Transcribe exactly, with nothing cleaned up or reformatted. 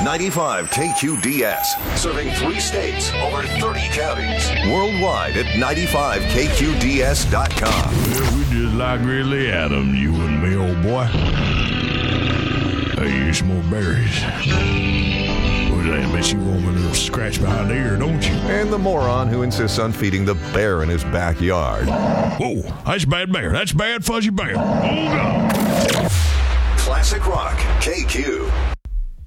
ninety-five K Q D S, serving three states, over thirty counties. Worldwide at ninety-five K Q D S dot com. Well, we just like Grizzly Adams, you and me, old boy. Hey, here's some more berries. What's that? Bet you want a little scratch behind the ear, don't you? And the moron who insists on feeding the bear in his backyard. Whoa, that's bad bear. That's bad fuzzy bear. Hold on. Classic Rock, K Q.